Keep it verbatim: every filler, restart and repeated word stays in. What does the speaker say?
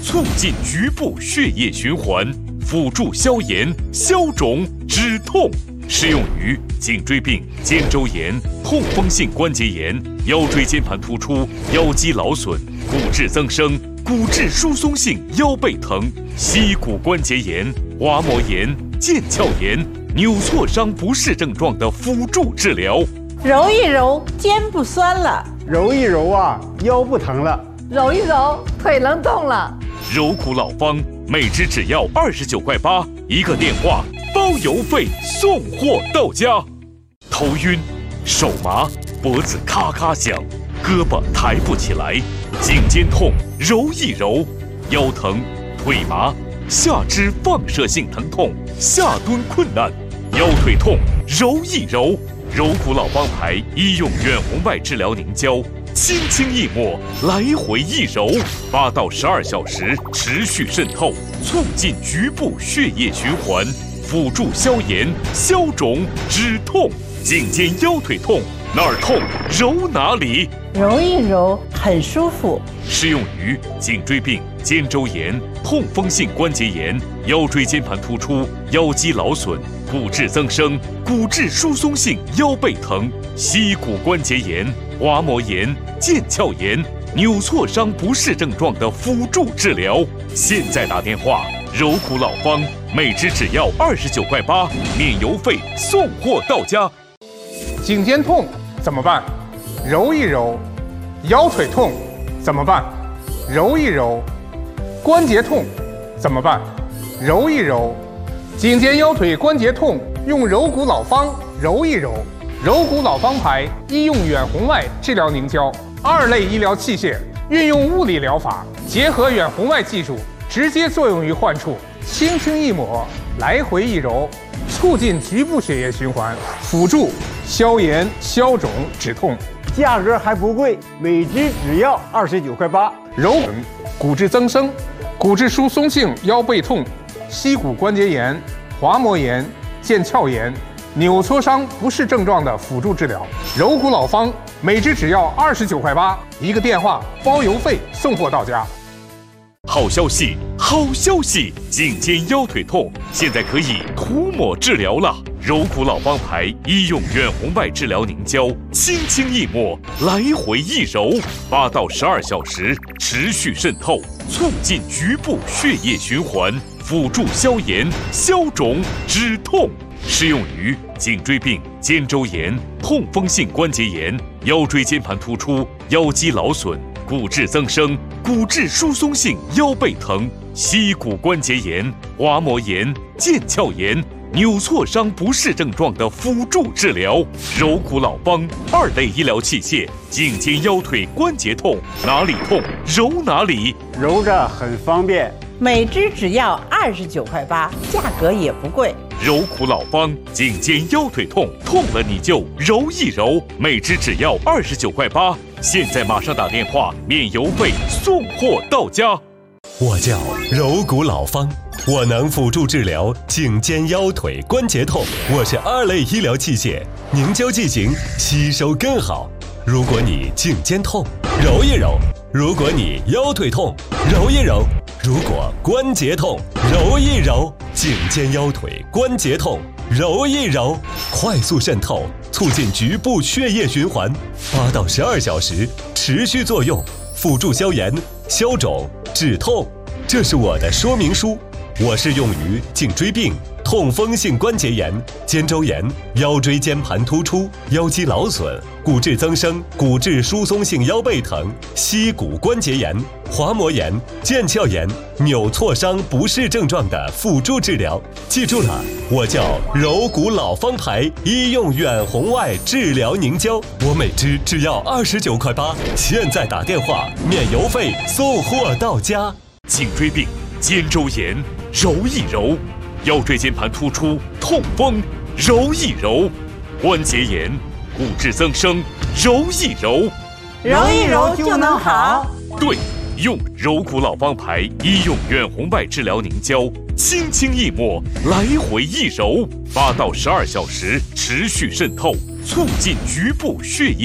促进局部血液循环，辅助消炎、消肿、止痛。适用于颈椎病、肩周炎、痛风性关节炎、腰椎间盘突出、腰肌劳损、骨质增生、骨质疏松性腰背疼、膝骨关节炎、滑膜炎、腱鞘炎、扭挫伤不适症状的辅助治疗。 揉一揉，肩不酸了； 揉一揉啊，腰不疼了； 揉一揉，腿能动了。 柔骨老方，每支只要二十九块八，一个电话包邮费送货到家。头晕、手麻、脖子咔咔响、胳膊抬不起来、颈肩痛，揉一揉；腰疼、腿麻、下肢放射性疼痛、下蹲困难、腰腿痛，揉一揉。柔骨老方牌医用远红外治疗凝胶，轻轻一抹，来回一揉，八到十二小时持续渗透，促进局部血液循环，辅助消炎、消肿、止痛。颈肩腰腿痛，哪儿痛揉哪里， 揉一揉很舒服。 适用于颈椎病、肩周炎、痛风性关节炎、腰椎间盘突出、腰肌劳损、骨质增生、骨质疏松性腰背疼、膝骨关节炎、滑膜炎、腱鞘炎、扭挫伤不适症状的辅助治疗。现在打电话，柔骨老方，每支只要二十九块八，免邮费送货到家。 颈肩痛怎么办？揉一揉。腰腿痛怎么办？揉一揉。关节痛怎么办？揉一揉。颈肩腰腿关节痛用柔骨老方揉一揉。柔骨老方牌医用远红外治疗凝胶，二类医疗器械，运用物理疗法，结合远红外技术，直接作用于患处，轻轻一抹，来回一揉，促进局部血液循环，辅助消炎、消肿、止痛。 价格还不贵，每支只要二十九块八。 柔骨、骨质增生、骨质疏松性腰背痛、膝骨关节炎、滑膜炎、腱鞘炎、扭挫伤不适症状的辅助治疗。柔骨老方，每支只要二十九块八，一个电话包邮费送货到家。 好消息，好消息！颈肩腰腿痛现在可以涂抹治疗了。柔骨老方牌医用远红外治疗凝胶，轻轻一抹，来回一揉，八到十二小时持续渗透，促进局部血液循环，辅助消炎、消肿、止痛。适用于颈椎病、肩周炎、痛风性关节炎、腰椎间盘突出、腰肌劳损、骨质增生、骨质疏松性腰背疼、膝骨关节炎、滑膜炎、腱鞘炎、扭挫伤不适症状的辅助治疗。柔骨老方，二类医疗器械，颈肩腰腿关节痛，哪里痛揉哪里， 揉着很方便。 每支只要二十九块八，价格也不贵。 柔骨老方，颈肩腰腿痛，痛了你就揉一揉，每支只要二十九块八。现在马上打电话，免邮费送货到家。 我叫柔骨老方，我能辅助治疗颈肩腰腿关节痛。我是二类医疗器械，凝胶剂型吸收更好。如果你颈肩痛，揉一揉；如果你腰腿痛，揉一揉；如果关节痛，揉一揉。颈肩腰腿关节痛，揉一揉，快速渗透，促进局部血液循环，八到十二小时持续作用，辅助消炎、消肿、止痛。这是我的说明书，我适用于颈椎病、痛风性关节炎、肩周炎、腰椎间盘突出、腰肌劳损、骨质增生、骨质疏松性腰背疼、膝骨关节炎、滑膜炎、腱鞘炎、扭挫伤不适症状的辅助治疗。记住了，我叫柔骨老方牌医用远红外治疗凝胶，我每支只要二十九块八，现在打电话免邮费送货到家。 颈椎病、肩周炎，揉一揉；腰椎间盘突出、痛风，揉一揉；关节炎、骨质增生，揉一揉。 揉一揉就能好。 对，用柔骨老方牌医用远红外治疗凝胶，轻轻一抹，来回一揉，八到十二小时持续渗透，促进局部血液